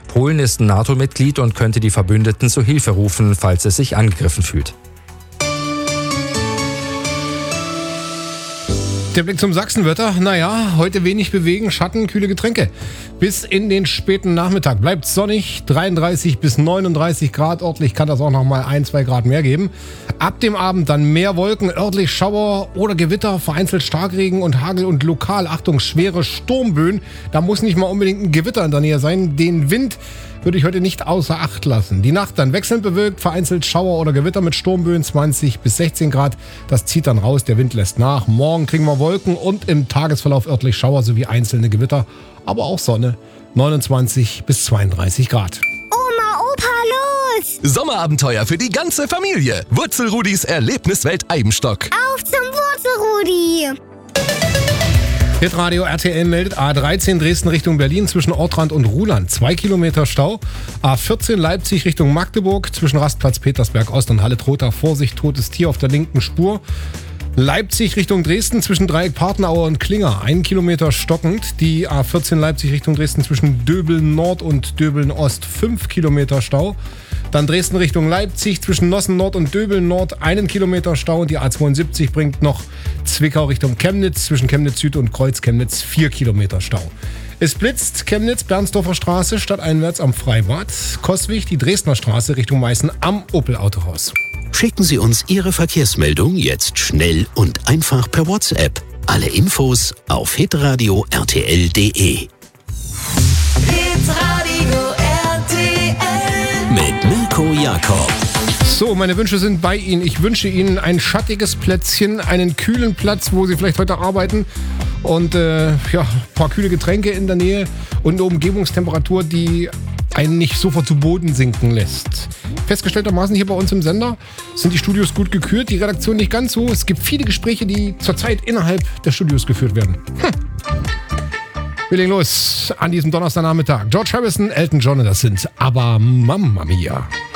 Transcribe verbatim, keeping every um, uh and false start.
Polen ist ein NATO-Mitglied und könnte die Verbündeten zu Hilfe rufen, falls es sich angegriffen fühlt. Der Blick zum Sachsenwetter. Naja, heute wenig bewegen, Schatten, kühle Getränke. Bis in den späten Nachmittag bleibt sonnig, dreiunddreißig bis neununddreißig Grad. Örtlich kann das auch noch mal ein, zwei Grad mehr geben. Ab dem Abend dann mehr Wolken, örtlich Schauer oder Gewitter, vereinzelt Starkregen und Hagel und lokal, Achtung, schwere Sturmböen. Da muss nicht mal unbedingt ein Gewitter in der Nähe sein. Den Wind würde ich heute nicht außer Acht lassen. Die Nacht dann wechselnd bewölkt, vereinzelt Schauer oder Gewitter mit Sturmböen, zwanzig bis sechzehn Grad. Das zieht dann raus, der Wind lässt nach. Morgen kriegen wir Wolken und im Tagesverlauf örtlich Schauer sowie einzelne Gewitter, aber auch Sonne, neunundzwanzig bis zweiunddreißig Grad. Oma, Opa, los! Sommerabenteuer für die ganze Familie. Wurzelrudis Erlebniswelt Eibenstock. Auf zum Wurzelrudi! Hitradio R T L meldet A dreizehn Dresden Richtung Berlin zwischen Ortrand und Ruhland. Zwei Kilometer Stau. A vierzehn Leipzig Richtung Magdeburg zwischen Rastplatz Petersberg Ost und Halle-Trotha. Vorsicht, totes Tier auf der linken Spur. Leipzig Richtung Dresden zwischen Dreieck Partnerauer und Klinger. Ein Kilometer stockend. Die A vierzehn Leipzig Richtung Dresden zwischen Döbeln Nord und Döbeln Ost. Fünf Kilometer Stau. Dann Dresden Richtung Leipzig zwischen Nossen Nord und Döbeln Nord. Einen Kilometer Stau. Und die A zweiundsiebzig bringt noch Zwickau Richtung Chemnitz zwischen Chemnitz Süd und Kreuz Chemnitz. Vier Kilometer Stau. Es blitzt Chemnitz, Bernsdorfer Straße, stadteinwärts am Freibad. Coswig, die Dresdner Straße Richtung Meißen am Opel Autohaus. Schicken Sie uns Ihre Verkehrsmeldung jetzt schnell und einfach per WhatsApp. Alle Infos auf hitradio r t l punkt d e. Hitradio R T L Mit Mirko Jakob. So, meine Wünsche sind bei Ihnen. Ich wünsche Ihnen ein schattiges Plätzchen, einen kühlen Platz, wo Sie vielleicht heute arbeiten und äh, ja, ein paar kühle Getränke in der Nähe und eine Umgebungstemperatur, die einen nicht sofort zu Boden sinken lässt. Festgestelltermaßen hier bei uns im Sender sind die Studios gut gekühlt, die Redaktion nicht ganz so. Es gibt viele Gespräche, die zurzeit innerhalb der Studios geführt werden. Hm. Wir legen los an diesem Donnerstagnachmittag. George Harrison, Elton John, das sind aber Mamma Mia.